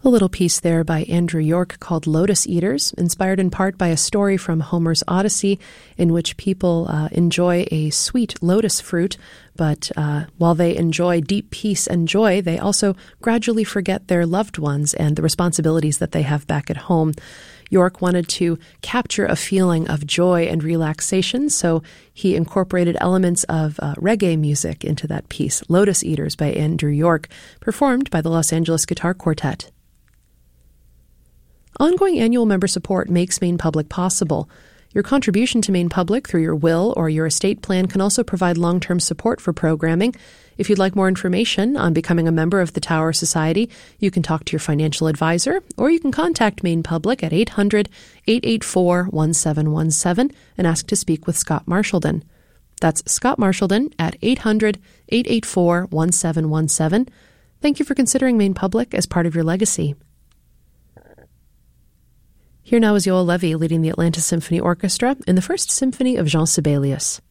A little piece there by Andrew York called Lotus Eaters, inspired in part by a story from Homer's Odyssey in which people enjoy a sweet lotus fruit, but while they enjoy deep peace and joy, they also gradually forget their loved ones and the responsibilities that they have back at home. York wanted to capture a feeling of joy and relaxation, so he incorporated elements of reggae music into that piece, Lotus Eaters by Andrew York, performed by the Los Angeles Guitar Quartet. Ongoing annual member support makes Maine Public possible. Your contribution to Maine Public through your will or your estate plan can also provide long-term support for programming. If you'd like more information on becoming a member of the Tower Society, you can talk to your financial advisor, or you can contact Maine Public at 800-884-1717 and ask to speak with Scott Marshallden. That's Scott Marshallden at 800-884-1717. Thank you for considering Maine Public as part of your legacy. Here now is Yoel Levy leading the Atlanta Symphony Orchestra in the First Symphony of Jean Sibelius.